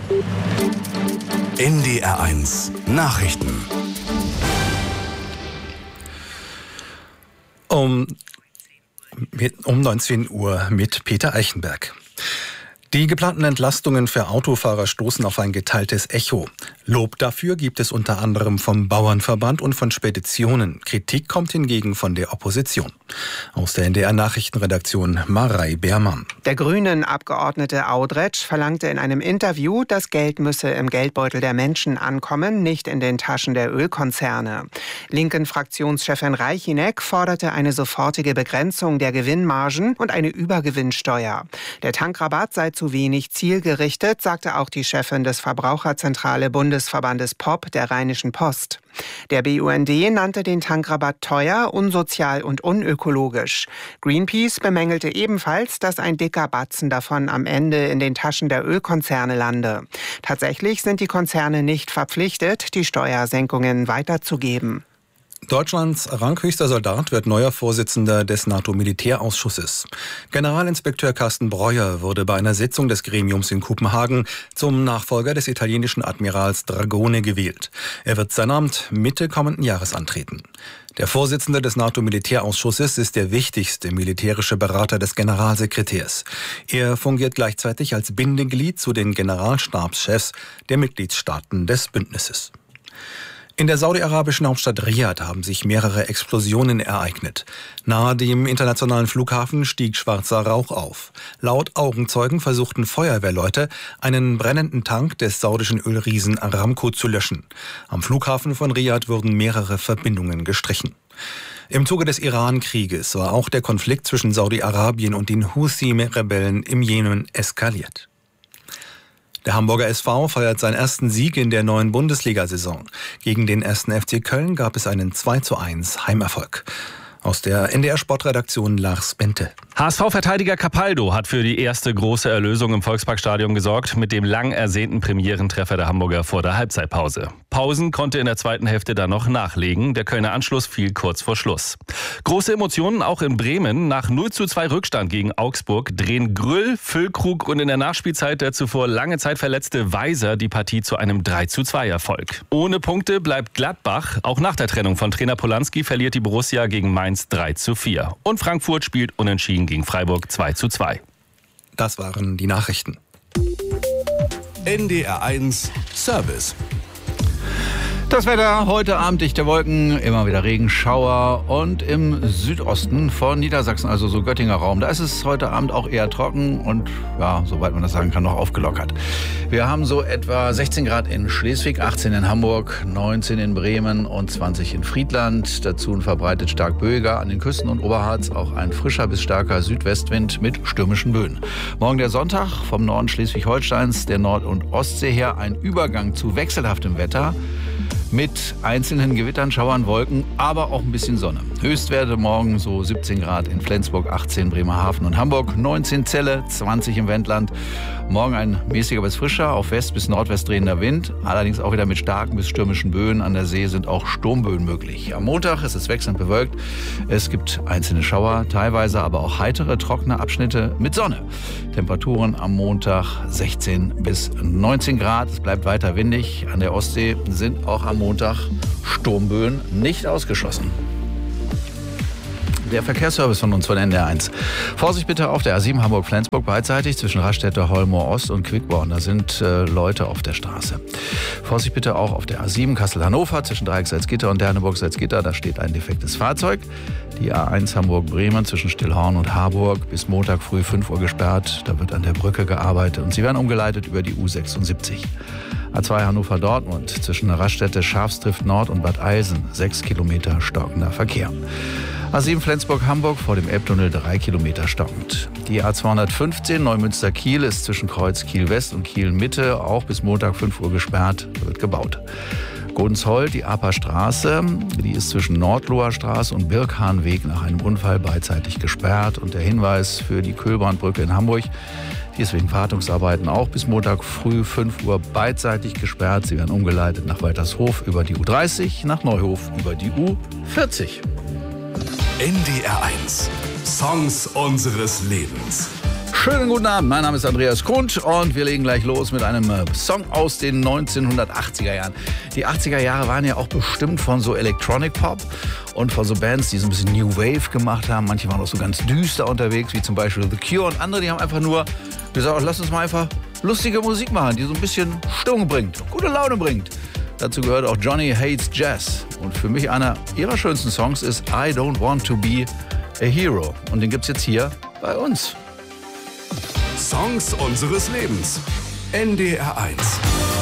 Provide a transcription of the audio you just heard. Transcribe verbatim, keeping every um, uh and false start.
N D R eins Nachrichten. Um, um neunzehn Uhr mit Peter Eichenberg. Die geplanten Entlastungen für Autofahrer stoßen auf ein geteiltes Echo. Lob dafür gibt es unter anderem vom Bauernverband und von Speditionen. Kritik kommt hingegen von der Opposition. Aus der N D R-Nachrichtenredaktion Marei Beermann. Der Grünen-Abgeordnete Audretsch verlangte in einem Interview, das Geld müsse im Geldbeutel der Menschen ankommen, nicht in den Taschen der Ölkonzerne. Linken-Fraktionschefin Reichinek forderte eine sofortige Begrenzung der Gewinnmargen und eine Übergewinnsteuer. Der Tankrabatt sei zu wenig zielgerichtet, sagte auch die Chefin des Verbraucherzentrale Bundesverbandes P O P der Rheinischen Post. Der B U N D nannte den Tankrabatt teuer, unsozial und unökologisch. Greenpeace bemängelte ebenfalls, dass ein dicker Batzen davon am Ende in den Taschen der Ölkonzerne lande. Tatsächlich sind die Konzerne nicht verpflichtet, die Steuersenkungen weiterzugeben. Deutschlands ranghöchster Soldat wird neuer Vorsitzender des NATO-Militärausschusses. Generalinspekteur Carsten Breuer wurde bei einer Sitzung des Gremiums in Kopenhagen zum Nachfolger des italienischen Admirals Dragone gewählt. Er wird sein Amt Mitte kommenden Jahres antreten. Der Vorsitzende des NATO-Militärausschusses ist der wichtigste militärische Berater des Generalsekretärs. Er fungiert gleichzeitig als Bindeglied zu den Generalstabschefs der Mitgliedstaaten des Bündnisses. In der saudi-arabischen Hauptstadt Riad haben sich mehrere Explosionen ereignet. Nahe dem internationalen Flughafen stieg schwarzer Rauch auf. Laut Augenzeugen versuchten Feuerwehrleute, einen brennenden Tank des saudischen Ölriesen Aramco zu löschen. Am Flughafen von Riad wurden mehrere Verbindungen gestrichen. Im Zuge des Iran-Krieges war auch der Konflikt zwischen Saudi-Arabien und den Houthi-Rebellen im Jemen eskaliert. Der Hamburger S V feiert seinen ersten Sieg in der neuen Bundesliga-Saison. Gegen den ersten F C Köln gab es einen zwei zu eins Heimerfolg. Aus der N D R-Sportredaktion Lars Bente. H S V-Verteidiger Capaldo hat für die erste große Erlösung im Volksparkstadion gesorgt mit dem lang ersehnten Premierentreffer der Hamburger vor der Halbzeitpause. Pausen konnte in der zweiten Hälfte dann noch nachlegen. Der Kölner Anschluss fiel kurz vor Schluss. Große Emotionen auch in Bremen. Nach null zu zwei Rückstand gegen Augsburg drehen Grüll, Füllkrug und in der Nachspielzeit der zuvor lange Zeit verletzte Weiser die Partie zu einem drei zu zwei Erfolg. Ohne Punkte bleibt Gladbach. Auch nach der Trennung von Trainer Polanski verliert die Borussia gegen Mainz drei zu vier. Und Frankfurt spielt unentschieden gegen Freiburg zwei zu zwei. Das waren die Nachrichten. N D R eins Service. Das Wetter heute Abend dichte Wolken, immer wieder Regenschauer und im Südosten von Niedersachsen, also so Göttinger Raum, da ist es heute Abend auch eher trocken und ja, soweit man das sagen kann, noch aufgelockert. Wir haben so etwa sechzehn Grad in Schleswig, achtzehn in Hamburg, neunzehn in Bremen und zwanzig in Friedland. Dazu ein verbreitet stark böiger an den Küsten und Oberharz, auch ein frischer bis starker Südwestwind mit stürmischen Böen. Morgen der Sonntag, vom Norden Schleswig-Holsteins, der Nord- und Ostsee her, ein Übergang zu wechselhaftem Wetter. Mit einzelnen Gewittern, Schauern, Wolken, aber auch ein bisschen Sonne. Höchstwerte morgen so siebzehn Grad in Flensburg, achtzehn Bremerhaven und Hamburg, neunzehn Celle, zwanzig im Wendland. Morgen ein mäßiger bis frischer, auf West- bis Nordwest drehender Wind. Allerdings auch wieder mit starken bis stürmischen Böen. An der See sind auch Sturmböen möglich. Am Montag ist es wechselnd bewölkt. Es gibt einzelne Schauer, teilweise aber auch heitere, trockene Abschnitte mit Sonne. Temperaturen am Montag sechzehn bis neunzehn Grad. Es bleibt weiter windig. An der Ostsee sind auch am Montag Sturmböen nicht ausgeschlossen. Der Verkehrsservice von uns von N D R eins. Vorsicht bitte auf der A sieben Hamburg-Flensburg beidseitig zwischen Raststätte, Holmoor Ost und Quickborn. Da sind äh, Leute auf der Straße. Vorsicht bitte auch auf der A sieben Kassel-Hannover zwischen Dreieck-Salzgitter und Derneburg-Salzgitter. Da steht ein defektes Fahrzeug. Die A eins Hamburg-Bremen zwischen Stillhorn und Harburg bis Montag früh fünf Uhr gesperrt. Da wird an der Brücke gearbeitet und sie werden umgeleitet über die U sechsundsiebzig. A zwei Hannover-Dortmund zwischen Raststätte, Schafstrift Nord und Bad Eilsen. Sechs Kilometer stockender Verkehr. A sieben Flensburg-Hamburg vor dem Elbtunnel drei Kilometer stockend. Die A zweihundertfünfzehn Neumünster-Kiel ist zwischen Kreuz Kiel-West und Kiel-Mitte auch bis Montag fünf Uhr gesperrt, wird gebaut. Godensholt, die Aper Straße, die ist zwischen Nordloher Straße und Birkhahnweg nach einem Unfall beidseitig gesperrt. Und der Hinweis für die Köhlbrandbrücke in Hamburg, die ist wegen Wartungsarbeiten auch bis Montag früh fünf Uhr beidseitig gesperrt. Sie werden umgeleitet nach Weitershof über die U dreißig, nach Neuhof über die U vierzig. N D R eins. Songs unseres Lebens. Schönen guten Abend, mein Name ist Andreas Grund und wir legen gleich los mit einem Song aus den neunzehnhundertachtziger Jahren. Die achtziger Jahre waren ja auch bestimmt von so Electronic Pop und von so Bands, die so ein bisschen New Wave gemacht haben. Manche waren auch so ganz düster unterwegs, wie zum Beispiel The Cure, und andere, die haben einfach nur gesagt, lass uns mal einfach lustige Musik machen, die so ein bisschen Stimmung bringt, gute Laune bringt. Dazu gehört auch Johnny Hates Jazz. Und für mich einer ihrer schönsten Songs ist I Don't Want to Be a Hero. Und den gibt's jetzt hier bei uns. Songs unseres Lebens. N D R eins.